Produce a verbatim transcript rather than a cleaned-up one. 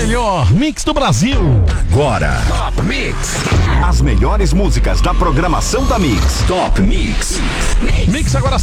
melhor mix do Brasil. Agora, Top Mix. As melhores músicas da programação da Mix. Top Mix. Mix agora